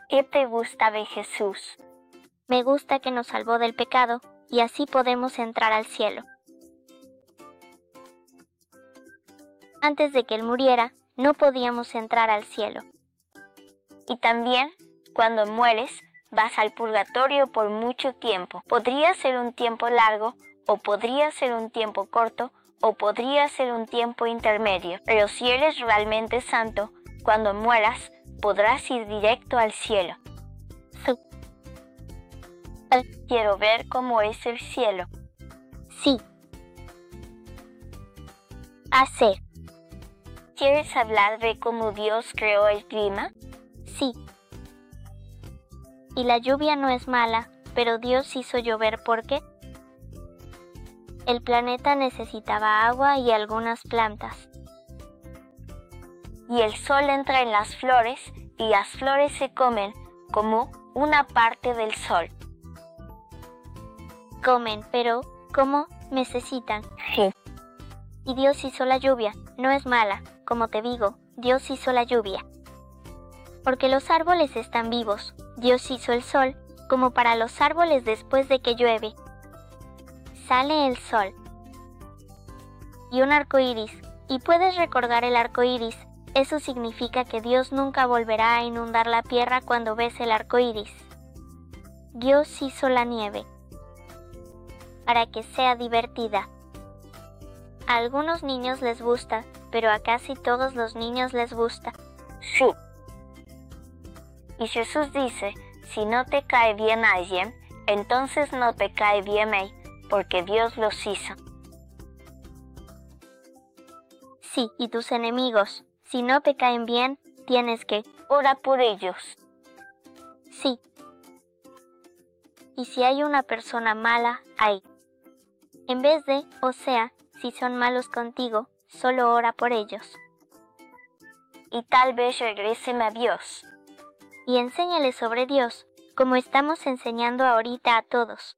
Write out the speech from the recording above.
¿Qué te gusta de Jesús? Me gusta que nos salvó del pecado y así podemos entrar al cielo. Antes de que Él muriera, no podíamos entrar al cielo. Y también, cuando mueres, vas al purgatorio por mucho tiempo. Podría ser un tiempo largo, o podría ser un tiempo corto, o podría ser un tiempo intermedio. Pero si eres realmente santo, cuando mueras, podrás ir directo al cielo. Quiero ver cómo es el cielo. Sí. Hacer. ¿Quieres hablar de cómo Dios creó el clima? Sí. Y la lluvia no es mala, pero Dios hizo llover porque el planeta necesitaba agua y algunas plantas. Y el sol entra en las flores y las flores se comen como una parte del sol. Comen, pero ¿cómo? Necesitan. Sí. Y Dios hizo la lluvia, no es mala, como te digo, Dios hizo la lluvia. Porque los árboles están vivos, Dios hizo el sol, como para los árboles después de que llueve. Sale el sol. Y un arco iris, y puedes recordar el arco iris, eso significa que Dios nunca volverá a inundar la tierra cuando ves el arco iris. Dios hizo la nieve para que sea divertida. A algunos niños les gusta, pero a casi todos los niños les gusta. Sí. Y Jesús dice, si no te cae bien alguien, entonces no te cae bien él, porque Dios los hizo. Sí, y tus enemigos, si no te caen bien, tienes que orar por ellos. Sí. Y si hay una persona mala, ahí. En vez de, o sea, si son malos contigo, solo ora por ellos. Y tal vez regresen a Dios. Y enséñales sobre Dios, como estamos enseñando ahorita a todos.